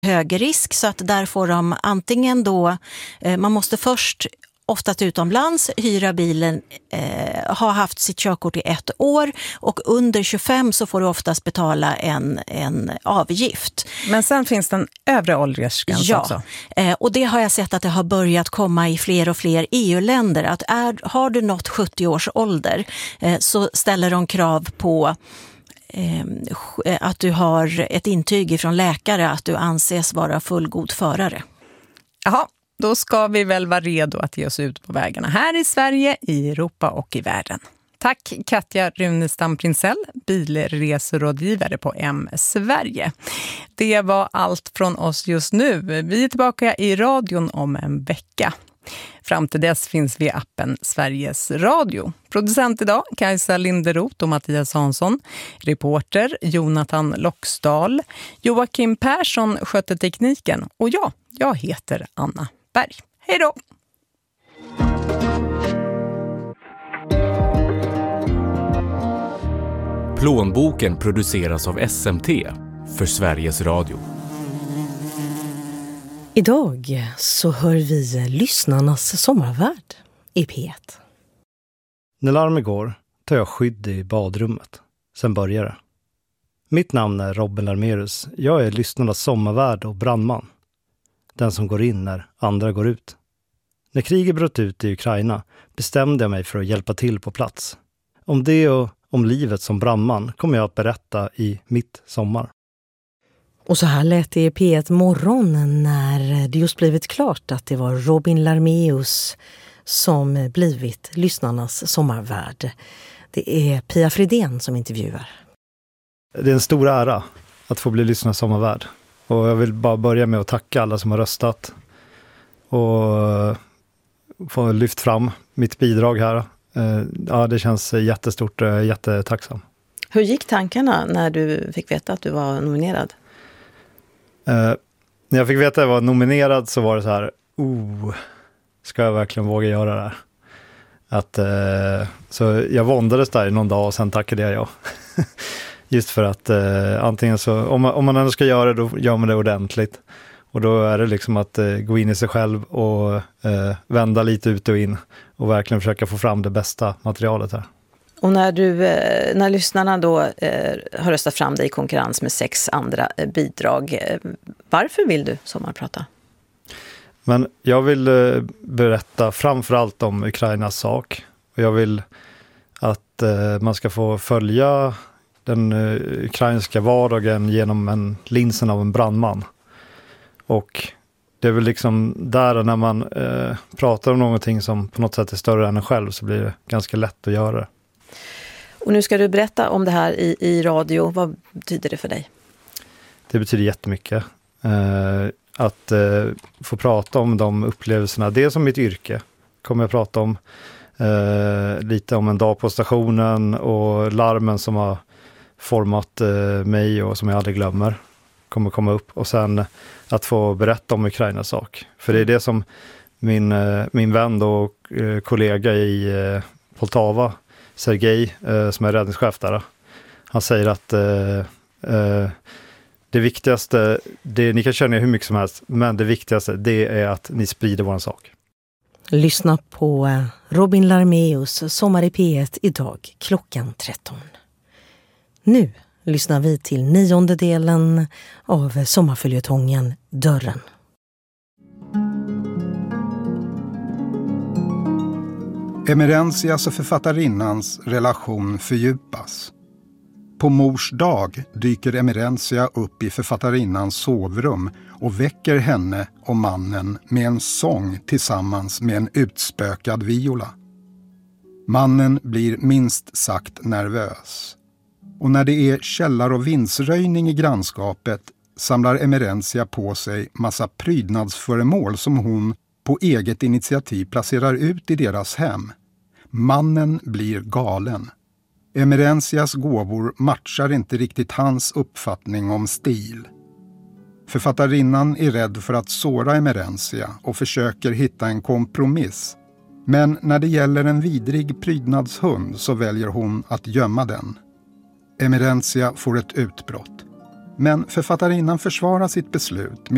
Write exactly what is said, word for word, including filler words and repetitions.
hög risk, så att där får de antingen då, eh, man måste först oftast utomlands hyra bilen, eh, ha haft sitt körkort i ett år, och under tjugofem så får du oftast betala en, en avgift. Men sen finns den övre åldersgräns ja, också. Eh, och det har jag sett att det har börjat komma i fler och fler E U-länder. Att är, har du nått sjuttio års ålder eh, så ställer de krav på eh, att du har ett intyg från läkare att du anses vara fullgod förare. Jaha. Då ska vi väl vara redo att ge oss ut på vägarna här i Sverige, i Europa och i världen. Tack Katja Runestam Prinsell, bilreserådgivare på M Sverige. Det var allt från oss just nu. Vi är tillbaka i radion om en vecka. Fram till dess finns vi i appen Sveriges Radio. Producent idag Kajsa Linderoth och Mattias Hansson. Reporter Jonathan Loxdal. Joakim Persson skötte tekniken. Och jag, jag heter Anna Berg. Hej då! Plånboken produceras av S M T för Sveriges Radio. Idag så hör vi lyssnarnas sommarvärld i P ett. När larmet går tar jag skydd i badrummet. Sen börjar det. Mitt namn är Robin Larmerus. Jag är lyssnarnas sommarvärd och brandman. Den som går in när andra går ut. När kriget bröt ut i Ukraina bestämde jag mig för att hjälpa till på plats. Om det och om livet som brandman kommer jag att berätta i mitt sommar. Och så här lät det i P ett morgon när det just blivit klart att det var Robin Larmeus som blivit lyssnarnas sommarvärd. Det är Pia Fridén som intervjuar. Det är en stor ära att få bli lyssnarnas sommarvärd. Och jag vill bara börja med att tacka alla som har röstat. Och få lyft fram mitt bidrag här. Ja, det känns jättestort och jättetacksam. Hur gick tankarna när du fick veta att du var nominerad? Uh, när jag fick veta att jag var nominerad så var det så här, oh, ska jag verkligen våga göra det här? Att, uh, så jag våndades där i någon dag och sen tackade jag ja. Just för att uh, antingen så, om man, om man ändå ska göra det, då gör man det ordentligt. Och då är det liksom att uh, gå in i sig själv och uh, vända lite ut och in och verkligen försöka få fram det bästa materialet här. Och när, du, när lyssnarna då eh, har röstat fram dig i konkurrens med sex andra eh, bidrag, eh, varför vill du sommarprata? Men jag vill eh, berätta framförallt om Ukrainas sak. Och jag vill att eh, man ska få följa den eh, ukrainska vardagen genom en linsen av en brandman. Och det är väl liksom där när man eh, pratar om någonting som på något sätt är större än en själv så blir det ganska lätt att göra det. Och nu ska du berätta om det här i, i radio. Vad betyder det för dig? Det betyder jättemycket. Eh, att eh, få prata om de upplevelserna. Det är som mitt yrke. Kommer jag prata om eh, lite om en dag på stationen och larmen som har format eh, mig och som jag aldrig glömmer. Kommer komma upp. Och sen att få berätta om Ukrainas sak. För det är det som min, eh, min vän och eh, kollega i eh, Poltava, Sergej, eh, som är räddningschef där, han säger att eh, eh, det viktigaste, det, ni kan känna hur mycket som helst, men det viktigaste det är att ni sprider vår sak. Lyssna på Robin Larmeus Sommar i P ett idag klockan tretton. Nu lyssnar vi till nionde delen av sommarföljetongen Dörren. Emerensias och författarinnans relation fördjupas. På mors dag dyker Emerensia upp i författarinnans sovrum och väcker henne och mannen med en sång tillsammans med en utspökad viola. Mannen blir minst sagt nervös. Och när det är källar- och vindsröjning i grannskapet samlar Emerensia på sig massa prydnadsföremål som hon på eget initiativ placerar ut i deras hem. Mannen blir galen. Emerensias gåvor matchar inte riktigt hans uppfattning om stil. Författarinnan är rädd för att såra Emerensia och försöker hitta en kompromiss. Men när det gäller en vidrig prydnadshund så väljer hon att gömma den. Emerensia får ett utbrott. Men författarinnan försvarar sitt beslut med